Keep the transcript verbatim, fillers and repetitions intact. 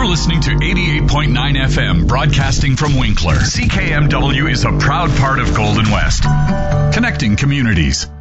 listening to eighty-eight point nine F M, broadcasting from Winkler. C K M W is a proud part of Golden West, connecting communities.